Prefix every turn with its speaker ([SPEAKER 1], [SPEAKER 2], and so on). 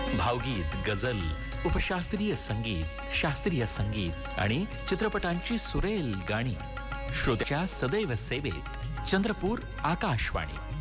[SPEAKER 1] भावगीत, गझल, उपशास्त्रीय संगीत, शास्त्रीय संगीत आणि चित्रपटांची सुरेल गाणी. श्रोत्याच्या सदैव सेवेत चंद्रपूर आकाशवाणी.